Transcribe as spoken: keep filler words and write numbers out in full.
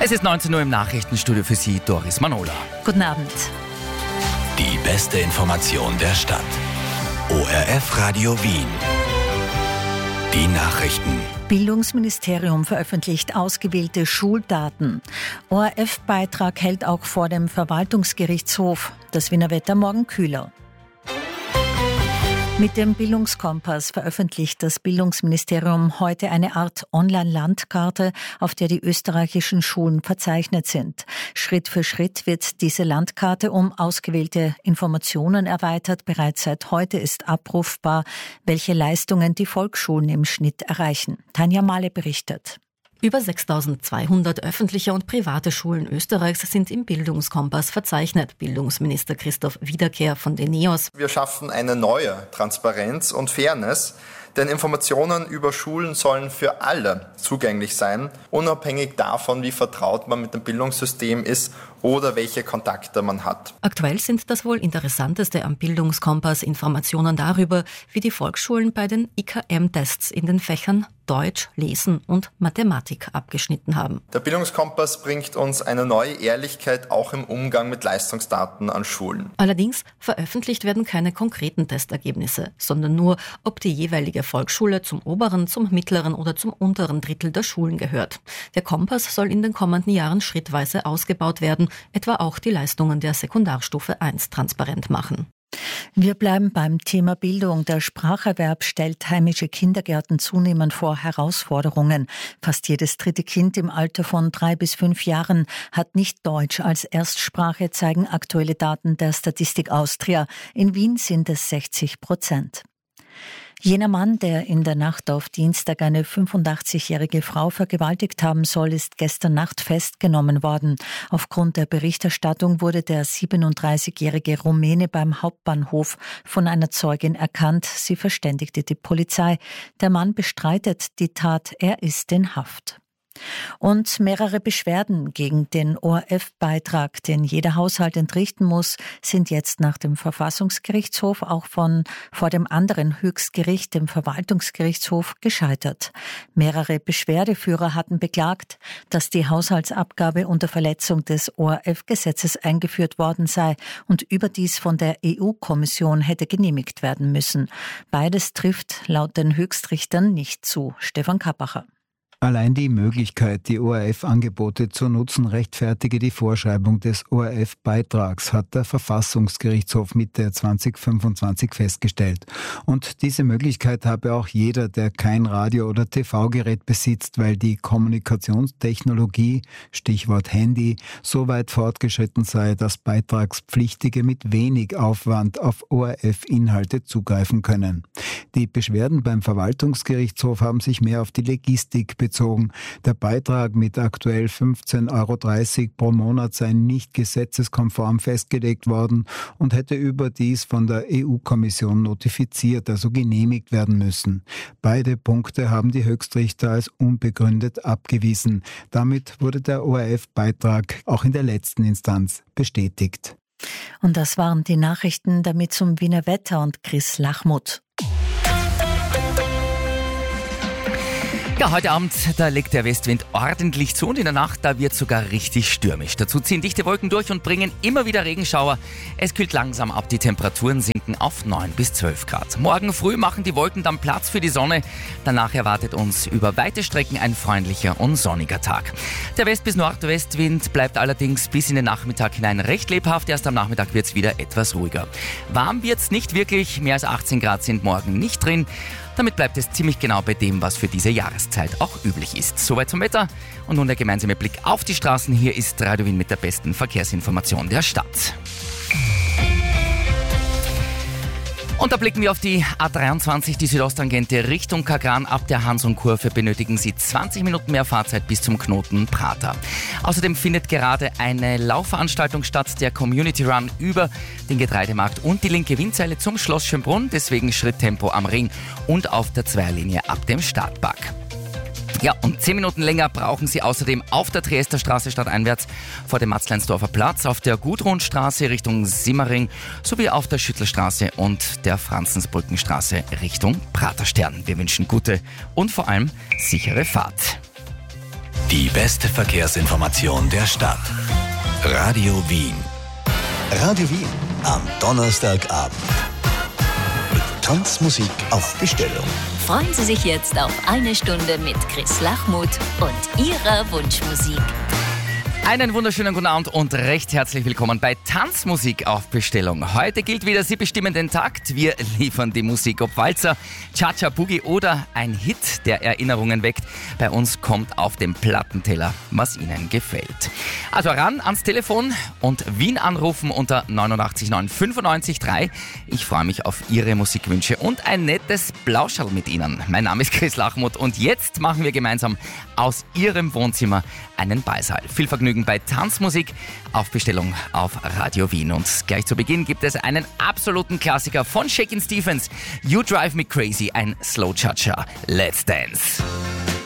Es ist neunzehn Uhr im Nachrichtenstudio, für Sie Doris Manola. Guten Abend. Die beste Information der Stadt. O R F Radio Wien. Die Nachrichten. Bildungsministerium veröffentlicht ausgewählte Schuldaten. O R F-Beitrag hält auch vor dem Verwaltungsgerichtshof. Das Wiener Wetter morgen kühler. Mit dem Bildungskompass veröffentlicht das Bildungsministerium heute eine Art Online-Landkarte, auf der die österreichischen Schulen verzeichnet sind. Schritt für Schritt wird diese Landkarte um ausgewählte Informationen erweitert. Bereits seit heute ist abrufbar, welche Leistungen die Volksschulen im Schnitt erreichen. Tanja Mahle berichtet. Über sechstausendzweihundert öffentliche und private Schulen Österreichs sind im Bildungskompass verzeichnet. Bildungsminister Christoph Wiederkehr von den NEOS. Wir schaffen eine neue Transparenz und Fairness, denn Informationen über Schulen sollen für alle zugänglich sein, unabhängig davon, wie vertraut man mit dem Bildungssystem ist oder welche Kontakte man hat. Aktuell sind das wohl interessanteste am Bildungskompass Informationen darüber, wie die Volksschulen bei den I K M-Tests in den Fächern Deutsch, Lesen und Mathematik abgeschnitten haben. Der Bildungskompass bringt uns eine neue Ehrlichkeit auch im Umgang mit Leistungsdaten an Schulen. Allerdings veröffentlicht werden keine konkreten Testergebnisse, sondern nur, ob die jeweilige Volksschule zum oberen, zum mittleren oder zum unteren Drittel der Schulen gehört. Der Kompass soll in den kommenden Jahren schrittweise ausgebaut werden, etwa auch die Leistungen der Sekundarstufe eins transparent machen. Wir bleiben beim Thema Bildung. Der Spracherwerb stellt heimische Kindergärten zunehmend vor Herausforderungen. Fast jedes dritte Kind im Alter von drei bis fünf Jahren hat nicht Deutsch als Erstsprache, zeigen aktuelle Daten der Statistik Austria. In Wien sind es sechzig Prozent. Jener Mann, der in der Nacht auf Dienstag eine fünfundachtzigjährige Frau vergewaltigt haben soll, ist gestern Nacht festgenommen worden. Aufgrund der Berichterstattung wurde der siebenunddreißigjährige Rumäne beim Hauptbahnhof von einer Zeugin erkannt. Sie verständigte die Polizei. Der Mann bestreitet die Tat, er ist in Haft. Und mehrere Beschwerden gegen den O R F-Beitrag, den jeder Haushalt entrichten muss, sind jetzt nach dem Verfassungsgerichtshof auch von vor dem anderen Höchstgericht, dem Verwaltungsgerichtshof, gescheitert. Mehrere Beschwerdeführer hatten beklagt, dass die Haushaltsabgabe unter Verletzung des O R F-Gesetzes eingeführt worden sei und überdies von der E U-Kommission hätte genehmigt werden müssen. Beides trifft laut den Höchstrichtern nicht zu. Stefan Kappacher. Allein die Möglichkeit, die O R F-Angebote zu nutzen, rechtfertige die Vorschreibung des O R F-Beitrags, hat der Verfassungsgerichtshof Mitte zweitausendfünfundzwanzig festgestellt. Und diese Möglichkeit habe auch jeder, der kein Radio- oder T V-Gerät besitzt, weil die Kommunikationstechnologie, Stichwort Handy, so weit fortgeschritten sei, dass Beitragspflichtige mit wenig Aufwand auf O R F-Inhalte zugreifen können. Die Beschwerden beim Verwaltungsgerichtshof haben sich mehr auf die Logistik bezogen. Der Beitrag mit aktuell fünfzehn Euro dreißig pro Monat sei nicht gesetzeskonform festgelegt worden und hätte überdies von der E U-Kommission notifiziert, also genehmigt werden müssen. Beide Punkte haben die Höchstrichter als unbegründet abgewiesen. Damit wurde der O R F-Beitrag auch in der letzten Instanz bestätigt. Und das waren die Nachrichten, damit zum Wiener Wetter und Chris Lachmuth. Ja, heute Abend, da legt der Westwind ordentlich zu und in der Nacht, da wird sogar richtig stürmisch. Dazu ziehen dichte Wolken durch und bringen immer wieder Regenschauer. Es kühlt langsam ab, die Temperaturen sinken auf neun bis zwölf Grad. Morgen früh machen die Wolken dann Platz für die Sonne. Danach erwartet uns über weite Strecken ein freundlicher und sonniger Tag. Der West- bis Nordwestwind bleibt allerdings bis in den Nachmittag hinein recht lebhaft. Erst am Nachmittag wird es wieder etwas ruhiger. Warm wird es nicht wirklich, mehr als achtzehn Grad sind morgen nicht drin. Damit bleibt es ziemlich genau bei dem, was für diese Jahreszeit auch üblich ist. Soweit zum Wetter und nun der gemeinsame Blick auf die Straßen. Hier ist Radio Wien mit der besten Verkehrsinformation der Stadt. Und da blicken wir auf die A dreiundzwanzig, die Südosttangente Richtung Kagran. Ab der Hansum-Kurve benötigen Sie zwanzig Minuten mehr Fahrzeit bis zum Knoten Prater. Außerdem findet gerade eine Laufveranstaltung statt, der Community Run über den Getreidemarkt und die linke Windseile zum Schloss Schönbrunn. Deswegen Schritttempo am Ring und auf der Zweierlinie ab dem Startpark. Ja, und zehn Minuten länger brauchen Sie außerdem auf der Triesterstraße stadteinwärts vor dem Matzleinsdorfer Platz, auf der Gudrunstraße Richtung Simmering sowie auf der Schüttlerstraße und der Franzensbrückenstraße Richtung Praterstern. Wir wünschen gute und vor allem sichere Fahrt. Die Die beste Verkehrsinformation der Stadt. Radio Wien. Radio Wien am Donnerstagabend. Mit Tanzmusik auf Bestellung. Freuen Sie sich jetzt auf eine Stunde mit Chris Lachmuth und ihrer Wunschmusik. Einen wunderschönen guten Abend und recht herzlich willkommen bei Tanzmusik auf Bestellung. Heute gilt wieder, Sie bestimmen den Takt. Wir liefern die Musik, ob Walzer, Cha-Cha Boogie oder ein Hit, der Erinnerungen weckt. Bei uns kommt auf dem Plattenteller, was Ihnen gefällt. Also ran ans Telefon und Wien anrufen unter neunundachtzig neun fünfundneunzig drei. Ich freue mich auf Ihre Musikwünsche und ein nettes Plauscherl mit Ihnen. Mein Name ist Chris Lachmuth und jetzt machen wir gemeinsam aus Ihrem Wohnzimmer einen Ballsaal. Viel Vergnügen bei Tanzmusik auf Bestellung auf Radio Wien. Und gleich zu Beginn gibt es einen absoluten Klassiker von Shakin' Stevens. You Drive Me Crazy, ein Slow Cha-Cha. Let's Dance.